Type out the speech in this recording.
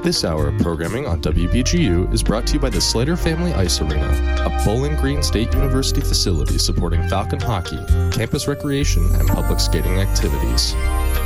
This hour of programming on WBGU is brought to you by the Slater Family Ice Arena, a Bowling Green State University facility supporting Falcon hockey, campus recreation, and public skating activities.